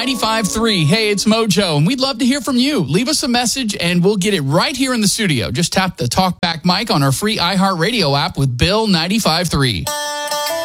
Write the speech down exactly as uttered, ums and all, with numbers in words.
ninety-five point three. Hey, it's Mojo, and we'd love to hear from you. Leave us a message, and we'll get it right here in the studio. Just tap the TalkBack mic on our free iHeartRadio app with Bill ninety-five point three.